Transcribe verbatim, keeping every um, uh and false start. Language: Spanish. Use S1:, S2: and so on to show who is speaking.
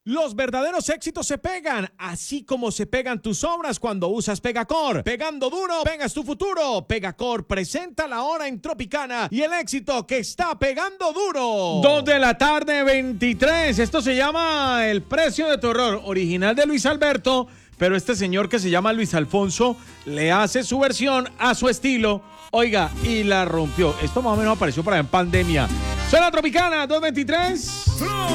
S1: Los verdaderos éxitos se pegan, así como se pegan tus obras cuando usas Pegacor. Pegando duro, pegas tu futuro. Pegacor presenta la hora en Tropicana y el éxito que está pegando duro.
S2: Dos de la tarde, veintitrés. Esto se llama El Precio de tu Error, original de Luis Alberto, pero este señor que se llama Luis Alfonso le hace su versión a su estilo. Oiga, y la rompió. Esto más o menos apareció para en pandemia. Suena Tropicana, dos veintitrés.